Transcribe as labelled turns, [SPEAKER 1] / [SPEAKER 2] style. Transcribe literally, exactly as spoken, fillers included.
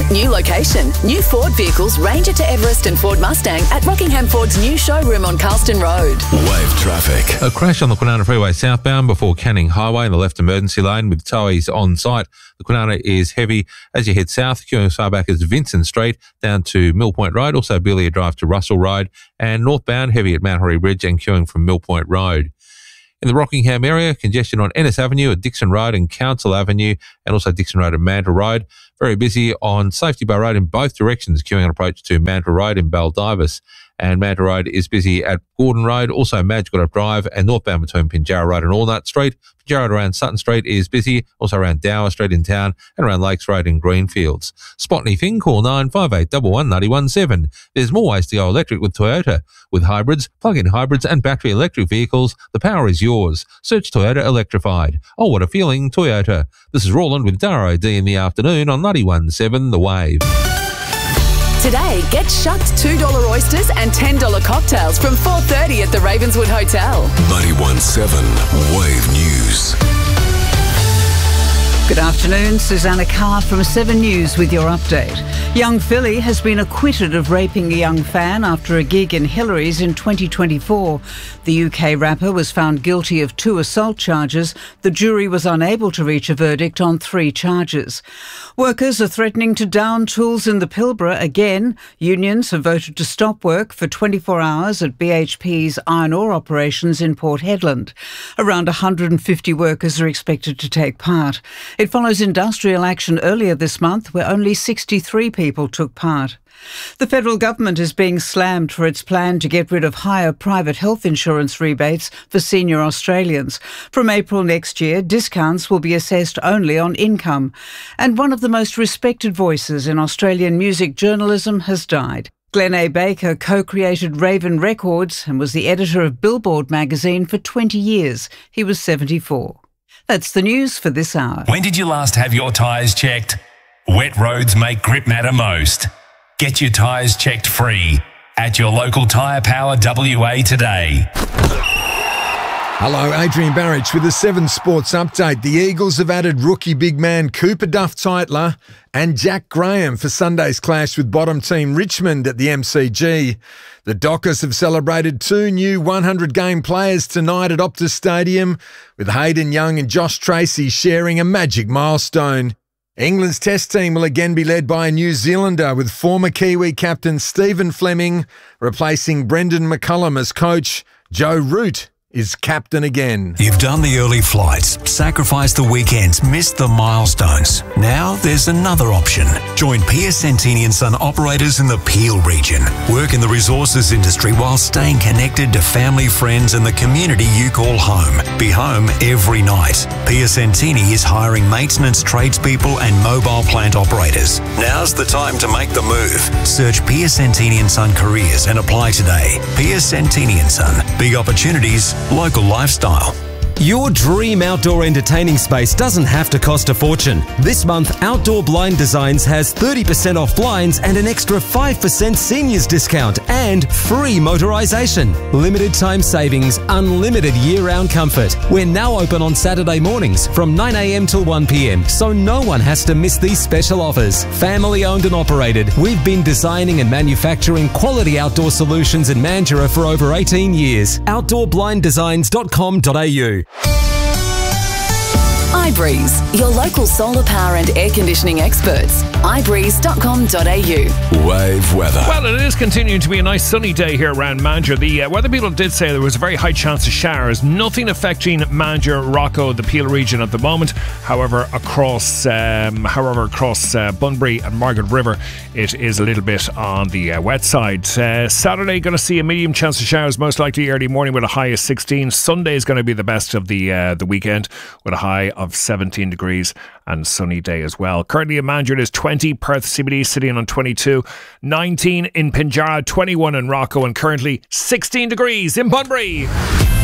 [SPEAKER 1] New location. New Ford vehicles, Ranger to Everest and Ford Mustang at Rockingham Ford's new showroom on Carlston Road.
[SPEAKER 2] Wave traffic.
[SPEAKER 3] A crash on the Kwinana Freeway southbound before Canning Highway in the left emergency lane with towies on site. The Kwinana is heavy as you head south, queuing as far back as Vincent Street down to Mill Point Road, also Belia Drive to Russell Road, and northbound heavy at Mount Horry Bridge and queuing from Mill Point Road. In the Rockingham area, congestion on Ennis Avenue at Dixon Road and Council Avenue, and also Dixon Road and Mandurah Road. Very busy on Safety Bar Road in both directions, queuing on approach to Mandurah Road in Baldivis. And Mandurah Road is busy at Gordon Road, also Madgegood Drive, and northbound between Pinjarra Road and Walnut Street. Pinjarra Road around Sutton Street is busy, also around Dower Street in town, and around Lakes Road in Greenfields. Spot anything, call nine five eight one one nine one seven. There's more ways to go electric with Toyota. With hybrids, plug-in hybrids and battery electric vehicles, the power is yours. Search Toyota Electrified. Oh, what a feeling, Toyota. This is Roland with W O D in the afternoon on ninety-one seven The Wave.
[SPEAKER 1] Today, get shucked two dollar oysters and ten dollar cocktails from four thirty at the Ravenswood Hotel.
[SPEAKER 2] ninety-one seven Wave News.
[SPEAKER 4] Good afternoon, Susanna Carr from Seven News with your update. Young Philly has been acquitted of raping a young fan after a gig in Hillary's in twenty twenty-four. The U K rapper was found guilty of two assault charges. The jury was unable to reach a verdict on three charges. Workers are threatening to down tools in the Pilbara again. Unions have voted to stop work for twenty-four hours at B H P's iron ore operations in Port Hedland. Around one hundred fifty workers are expected to take part. It follows industrial action earlier this month where only sixty-three people took part. The federal government is being slammed for its plan to get rid of higher private health insurance rebates for senior Australians. From April next year, discounts will be assessed only on income. And one of the most respected voices in Australian music journalism has died. Glenn A. Baker co-created Raven Records and was the editor of Billboard magazine for twenty years. He was seventy-four. That's the news for this hour.
[SPEAKER 5] When did you last have your tyres checked? Wet roads make grip matter most. Get your tyres checked free at your local Tyre Power W A today.
[SPEAKER 6] Hello, Adrian Barrich with the Seven Sports Update. The Eagles have added rookie big man Cooper Duff-Tytler and Jack Graham for Sunday's clash with bottom team Richmond at the M C G. The Dockers have celebrated two new hundred game players tonight at Optus Stadium, with Hayden Young and Josh Tracy sharing a magic milestone. England's Test team will again be led by a New Zealander, with former Kiwi captain Stephen Fleming replacing Brendan McCullum as coach. Joe Root is captain again.
[SPEAKER 5] You've done the early flights, sacrificed the weekends, missed the milestones. Now there's another option. Join Pierce Santini and Son operators in the Peel region. Work in the resources industry while staying connected to family, friends and the community you call home. Be home every night. Pierce Santini is hiring maintenance tradespeople and mobile plant operators. Now's the time to make the move. Search Pierce Santini and Son careers and apply today. Pierce Santini and Son. Big opportunities, local lifestyle.
[SPEAKER 7] Your dream outdoor entertaining space doesn't have to cost a fortune. This month, Outdoor Blind Designs has thirty percent off blinds and an extra five percent seniors discount and free motorisation. Limited time savings, unlimited year-round comfort. We're now open on Saturday mornings from nine a m till one p m, so no one has to miss these special offers. Family owned and operated, we've been designing and manufacturing quality outdoor solutions in Mandurah for over eighteen years. outdoor blind designs dot com dot a u.
[SPEAKER 1] iBreeze, your local solar power and air conditioning experts. i breeze dot com dot a u.
[SPEAKER 2] Wave weather.
[SPEAKER 8] Well, it is continuing to be a nice sunny day here around Mandurah. The uh, weather people did say there was a very high chance of showers. Nothing affecting Mandurah, Rocco, the Peel region at the moment. However, across um, however across uh, Bunbury and Margaret River, it is a little bit on the uh, wet side. Uh, Saturday, going to see a medium chance of showers, most likely early morning with a high of sixteen. Sunday is going to be the best of the uh, the weekend with a high of seventeen degrees and sunny day as well. Currently in Mandurah is twenty, Perth C B D sitting on twenty-two, nineteen in Pinjarra, twenty-one in Rocco and currently sixteen degrees in Bunbury.